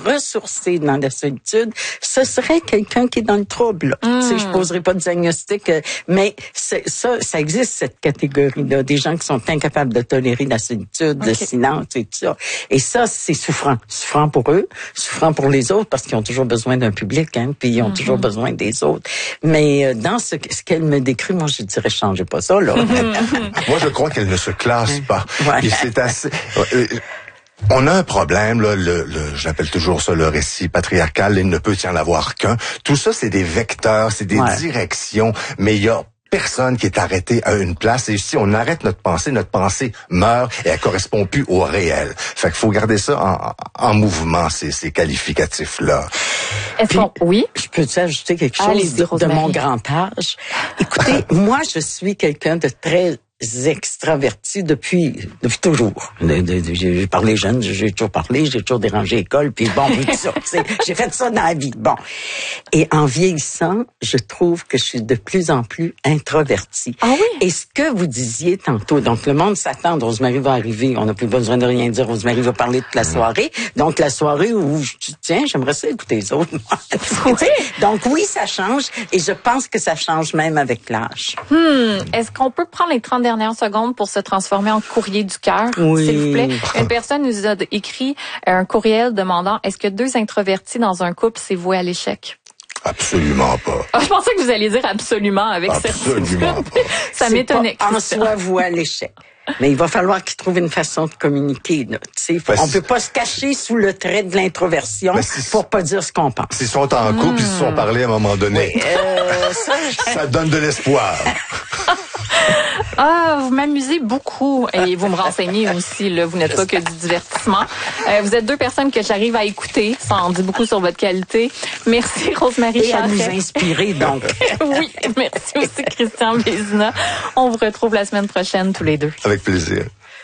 ressourcer dans la solitude, ce serait quelqu'un qui est dans le trouble. Tu sais, je poserai pas de diagnostic, mais ça existe, cette catégorie-là, des gens qui sont incapables de tolérer la solitude, le silence et tout ça. Et ça, c'est souffrant. Souffrant pour eux, souffrant pour les autres, parce qu'ils ont toujours besoin d'un public, hein, puis ils ont toujours besoin des autres. Mais dans ce qu'elle me décrit, moi, je dirais, changez pas ça, là. Moi, je crois qu'elle ne se classe pas. Ouais. Et c'est assez... On a un problème, là, j'appelle toujours ça le récit patriarcal, il ne peut y en avoir qu'un. Tout ça, c'est des vecteurs, c'est des directions, mais il y a personne qui est arrêté à une place. Et si on arrête notre pensée meurt et elle correspond plus au réel. Fait qu'il faut garder ça en mouvement, ces qualificatifs-là. Oui? Je peux ajouter quelque chose de mon grand âge? Écoutez, moi, je suis quelqu'un de très extraverti depuis toujours. J'ai parlé jeune, j'ai toujours parlé, j'ai toujours dérangé l'école, puis bon, tout ça. J'ai fait ça dans la vie. Bon. Et en vieillissant, je trouve que je suis de plus en plus introvertie. Ah oui? Et ce que vous disiez tantôt, donc le monde s'attend, Rosemary va arriver, on n'a plus besoin de rien dire, Rosemary va parler toute la soirée. Donc la soirée où je dis, tiens, j'aimerais ça écouter les autres. Donc oui, ça change, et je pense que ça change même avec l'âge. Est-ce qu'on peut prendre les 30 dernières secondes pour se transformer en courrier du cœur, oui, s'il vous plaît? Une personne nous a écrit un courriel demandant, est-ce que 2 introvertis dans un couple, c'est voué à l'échec? Absolument pas. Je pensais que vous alliez dire absolument avec certitude. Absolument pas. Ça m'étonnait. En soi voué à l'échec. Mais il va falloir qu'ils trouvent une façon de communiquer. Là. On peut pas se cacher sous le trait de l'introversion pour pas dire ce qu'on pense. S'ils sont en couple, ils se sont parlé à un moment donné. Ça donne de l'espoir. Vous m'amusez beaucoup et vous me renseignez aussi. Là, vous n'êtes pas que du divertissement. Vous êtes 2 personnes que j'arrive à écouter. Ça en dit beaucoup sur votre qualité. Merci Rosemary Charret. Et à nous inspirer donc. Oui, merci aussi Christian Vézina. On vous retrouve la semaine prochaine tous les deux. Avec plaisir.